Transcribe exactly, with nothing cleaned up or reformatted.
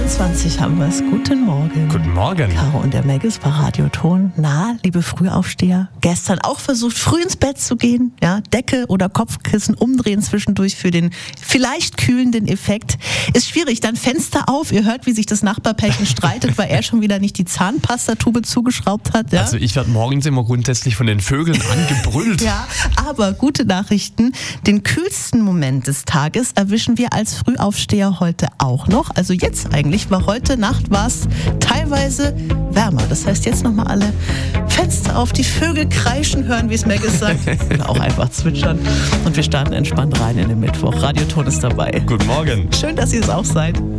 vierundzwanzig haben wir es. Guten Morgen. Guten Morgen. Caro und der Meg ist bei Radioton. Na, liebe Frühaufsteher, gestern auch versucht, früh ins Bett zu gehen. Ja, Decke oder Kopfkissen umdrehen zwischendurch für den vielleicht kühlenden Effekt. Ist schwierig. Dann Fenster auf. Ihr hört, wie sich das Nachbarpärchen streitet, weil er schon wieder nicht die Zahnpastatube zugeschraubt hat. Ja? Also ich werde morgens immer grundsätzlich von den Vögeln angebrüllt. Ja, aber gute Nachrichten. Den kühlsten Moment des Tages erwischen wir als Frühaufsteher heute auch noch. Also jetzt eigentlich, weil heute Nacht war es teilweise wärmer. Das heißt, jetzt nochmal alle Fenster auf, die Vögel kreischen, hören, wie es Meg sagt. Oder auch einfach zwitschern. Und wir starten entspannt rein in den Mittwoch. Radioton ist dabei. Guten Morgen. Schön, dass ihr es auch seid.